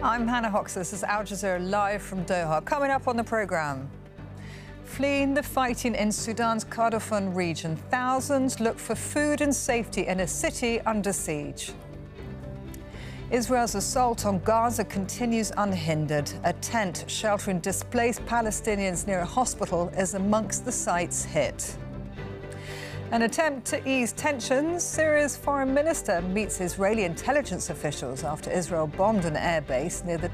I'm Hannah Hoxer. This is Al Jazeera live from Doha. Coming up on the programme. Fleeing the fighting in Sudan's Kordofan region, thousands look for food and safety in a city under siege. Israel's assault on Gaza continues unhindered. A tent sheltering displaced Palestinians near a hospital is amongst the sites hit. An attempt to ease tensions. Syria's foreign minister meets Israeli intelligence officials after Israel bombed an airbase near the